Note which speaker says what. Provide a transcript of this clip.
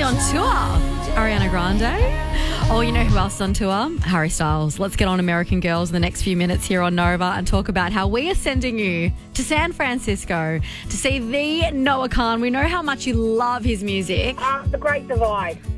Speaker 1: on tour? Ariana Grande? Oh, you know who else is on tour? Harry Styles. Let's get on American Girls in the next few minutes here on Nova and talk about how we are sending you to San Francisco to see the Noah Khan. We know how much you love his music.
Speaker 2: The Great Divide.